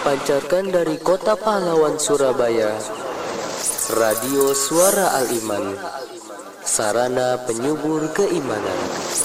Dipancarkan dari Kota Pahlawan Surabaya, Radio Suara Al-Iman, sarana penyubur keimanan.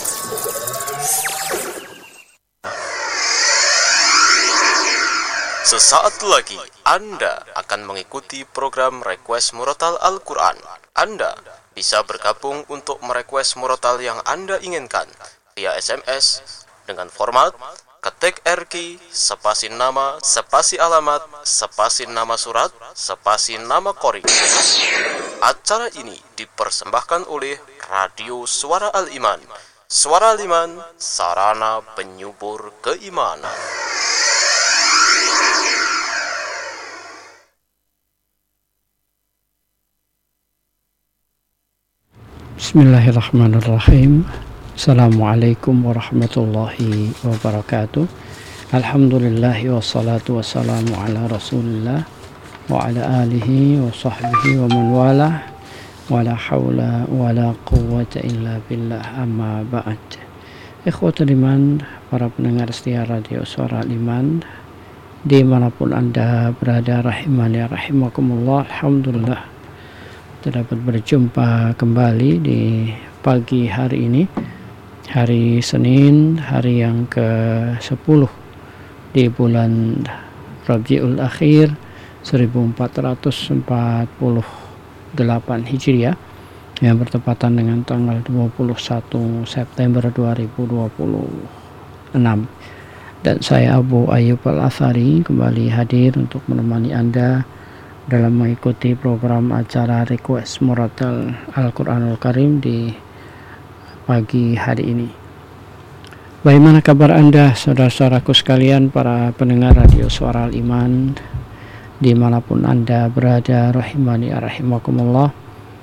Sesaat lagi Anda akan mengikuti program Request Murotal Al-Quran. Anda bisa bergabung untuk merequest murotal yang Anda inginkan via SMS dengan format ketik RQ, spasi nama, spasi alamat, spasi nama surat, spasi nama qori. Acara ini dipersembahkan oleh Radio Suara Al-Iman. Suara Al-Iman, sarana penyubur keimanan. Bismillahirrahmanirrahim. Assalamualaikum warahmatullahi wabarakatuh. Alhamdulillahi wassalatu wassalamu ala rasulillah wa ala alihi wa sahbihi wa man walah wa la hawla wa la quwwata illa billah, amma ba'd. Ikhwatul iman, para pendengar setia Radio Suara Al-Iman dimanapun Anda berada, rahimani rahimakumullah. Alhamdulillah kita dapat berjumpa kembali di pagi hari ini, hari Senin, hari yang ke-10 di bulan Rabiul Akhir 1448 Hijriah, yang bertepatan dengan tanggal 21 September 2026. Dan saya Abu Ayyub Al-Athari kembali hadir untuk menemani Anda dalam mengikuti program acara Request Murotal Al-Quranul Karim di pagi hari ini. Bagaimana kabar Anda, saudara-saudaraku sekalian, para pendengar Radio Suara Al-Iman dimanapun Anda berada, rahimani rahimakumullah.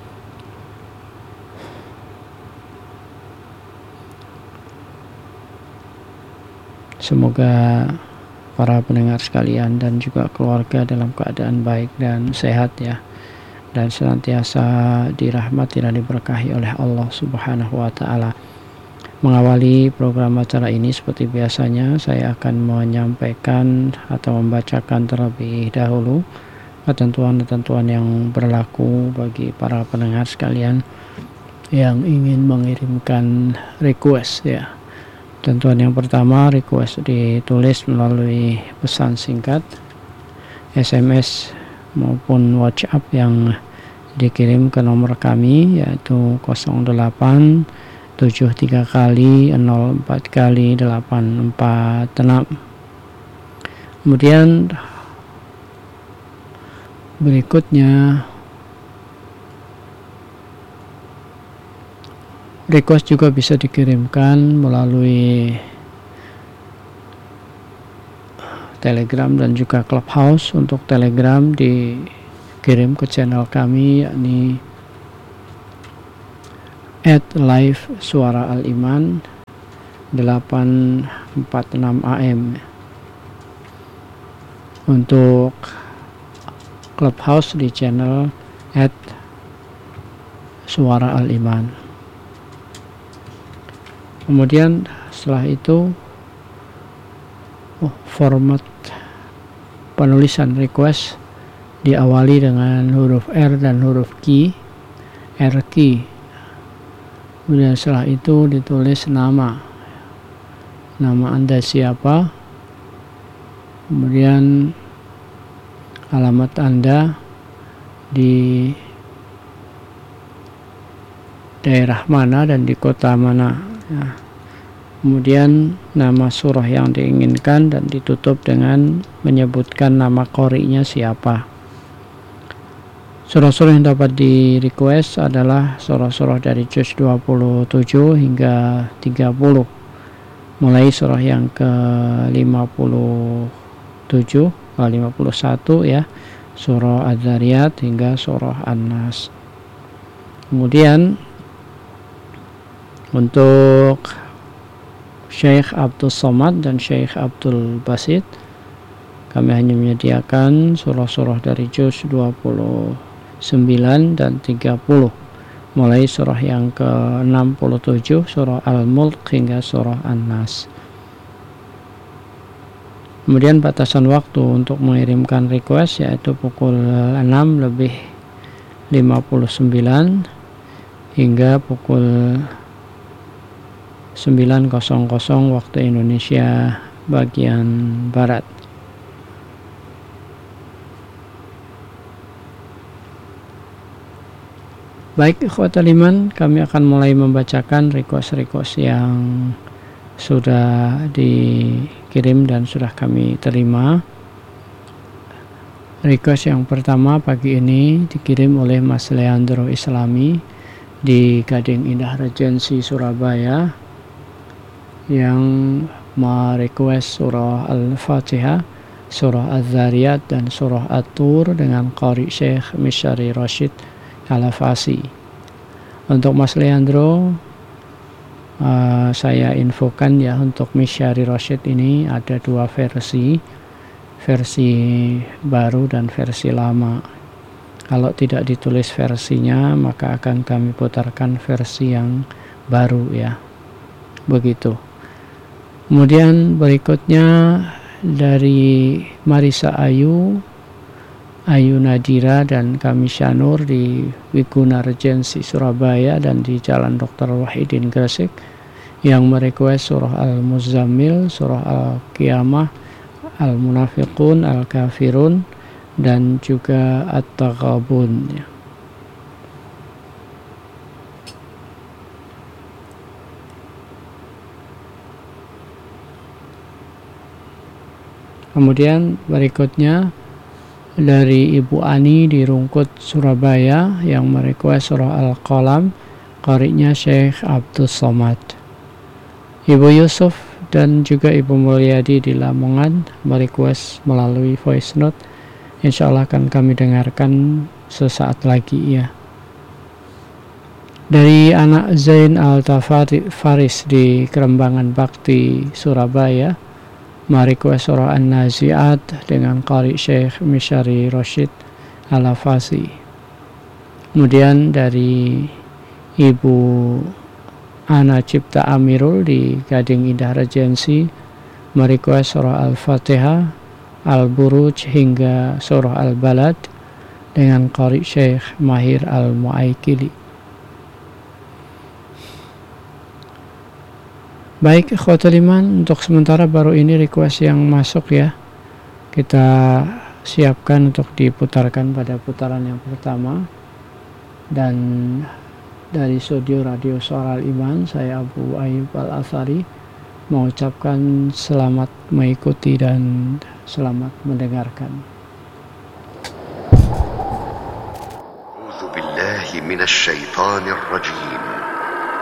Semoga para pendengar sekalian dan juga keluarga dalam keadaan baik dan sehat ya, dan senantiasa dirahmati dan diberkahi oleh Allah Subhanahu wa taala. Mengawali program acara ini seperti biasanya, saya akan menyampaikan atau membacakan terlebih dahulu ketentuan-ketentuan yang berlaku bagi para pendengar sekalian yang ingin mengirimkan request ya. Tentuan yang pertama, request ditulis melalui pesan singkat, SMS maupun WhatsApp yang dikirim ke nomor kami, yaitu 08 73 kali 04 kali 846. Kemudian berikutnya, request juga bisa dikirimkan melalui Telegram dan juga Clubhouse. Untuk Telegram dikirim ke channel kami, yakni @live Suara Al-Iman 846 AM. Untuk Clubhouse di channel @Suara Al-Iman. Kemudian setelah itu format penulisan request diawali dengan huruf R dan huruf Q, RQ. Kemudian setelah itu ditulis nama Anda siapa, kemudian alamat Anda di daerah mana dan di kota mana ya. Kemudian nama surah yang diinginkan dan ditutup dengan menyebutkan nama qori'nya siapa. Surah-surah yang dapat di request adalah surah-surah dari juz 27 hingga 30, mulai surah yang ke-57, 51 ya, surah Az-Zariyat hingga surah An-Nas. Kemudian untuk Syekh Abdul Somad dan Syekh Abdul Basit, kami hanya menyediakan surah-surah dari juz 29 dan 30, mulai surah yang ke-67, surah Al-Mulk hingga surah An-Nas. Kemudian batasan waktu untuk mengirimkan request yaitu pukul 6:59 hingga pukul 9:00 waktu Indonesia bagian Barat. Baik, ikhwatal iman, kami akan mulai membacakan request-request yang sudah dikirim dan sudah kami terima. Request yang pertama pagi ini dikirim oleh Mas Leandro Islami di Gading Indah Regency Surabaya yang merequest surah Al-Fatihah, surah Az-Zariyat dan surah At-Tur dengan qari Syekh Misyari Rashid Al-Afasi. Untuk Mas Leandro, saya infokan ya, untuk Misyari Rashid ini ada dua versi baru dan versi lama. Kalau tidak ditulis versinya, maka akan kami putarkan versi yang baru ya, begitu. Kemudian berikutnya dari Marisa Ayu Nadira dan Kamisya Nur di Wiguna Regency Surabaya dan di Jalan Dr. Wahidin Gresik yang merequest surah Al-Muzammil, surah Al-Qiyamah, Al-Munafiqun, Al-Kafirun dan juga At-Taghabun ya. Kemudian berikutnya dari Ibu Ani di Rungkut Surabaya yang merequest surah Al-Qalam, qari'nya Syekh Abdul Somad. Ibu Yusuf dan juga Ibu Mulyadi di Lamongan merequest melalui voice note. Insya Allah akan kami dengarkan sesaat lagi ya. Dari anak Zain Al-Faris di Kerembangan Bakti Surabaya merequest surah An-Nazi'at dengan qari Syekh Misyari Rashid Al-Afasi. Kemudian dari Ibu Ana Cipta Amirul di Gading Indah Regency merequest surah Al-Fatihah, Al-Buruj hingga surah Al-Balad dengan qari Syekh Mahir Al-Mu'aikili. Baik, ikhwatul iman, untuk sementara baru ini request yang masuk ya. Kita siapkan untuk diputarkan pada putaran yang pertama. Dan dari studio Radio Suara Al-Iman, saya Abu Ayyub Al-Athari mengucapkan selamat mengikuti dan selamat mendengarkan. A'udzu billahi minasy syaithanir rajim.